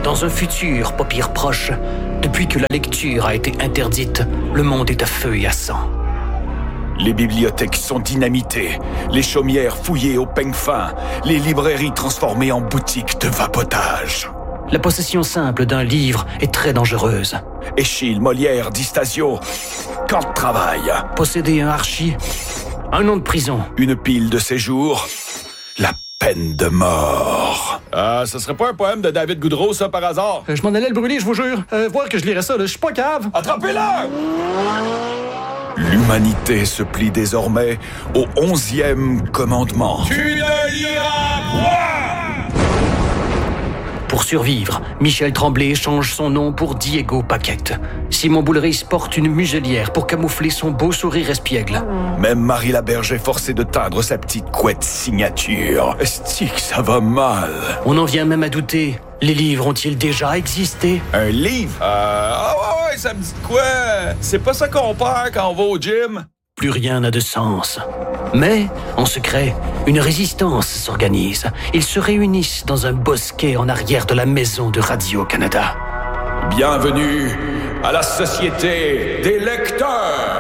Dans un futur pas pire proche, depuis que la lecture a été interdite, le monde est à feu et à sang. Les bibliothèques sont dynamitées, les chaumières fouillées au peigne fin, les librairies transformées en boutiques de vapotage. La possession simple d'un livre est très dangereuse. Échille, Molière, Distasio, camp de travail. Posséder un archi, un an de prison. Une pile de séjour, la peine de mort. Ce serait pas un poème de David Goudreau, ça, par hasard? Je m'en allais le brûler, je vous jure. Voir que je lirais ça, là, je suis pas cave. Attrapez-le! L'humanité se plie désormais au 11e commandement. Tu ne liras point! Pour survivre, Michel Tremblay change son nom pour Diego Paquette. Simon Boulris porte une muselière pour camoufler son beau sourire espiègle. Même Marie Laberge est forcée de teindre sa petite couette signature. Est-ce que ça va mal? On en vient même à douter. Les livres ont-ils déjà existé? Un livre? Ouais, ça me dit de quoi? C'est pas ça qu'on perd quand on va au gym? Plus rien n'a de sens. Mais, en secret, une résistance s'organise. Ils se réunissent dans un bosquet en arrière de la maison de Radio-Canada. Bienvenue à la Société des lecteurs!